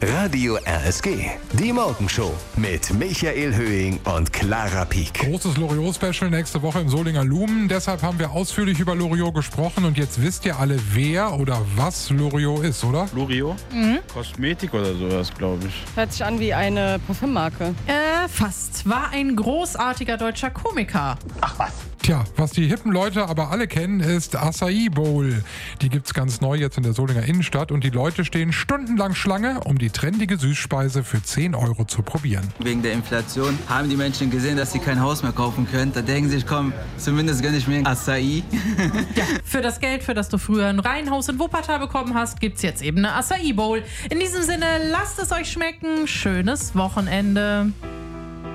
Radio RSG. Die Morgenshow mit Michael Höhing und Clara Pieck. Großes Loriot-Special nächste Woche im Solinger Lumen. Deshalb haben wir ausführlich über Loriot gesprochen und jetzt wisst ihr alle, wer oder was Loriot ist, oder? Loriot? Kosmetik oder sowas, glaube ich. Hört sich an wie eine Parfümmarke. Fast. War ein großartiger deutscher Komiker. Tja, was die hippen Leute aber alle kennen, ist Acai Bowl. Die gibt's ganz neu jetzt in der Solinger Innenstadt und die Leute stehen stundenlang Schlange, um die trendige Süßspeise für 10 € zu probieren. Wegen der Inflation haben die Menschen gesehen, dass sie kein Haus mehr kaufen können. Da denken sie sich, komm, zumindest gönn ich mir ein Acai. Ja, für das Geld, für das du früher ein Reihenhaus in Wuppertal bekommen hast, gibt's jetzt eben eine Acai Bowl. In diesem Sinne, lasst es euch schmecken. Schönes Wochenende.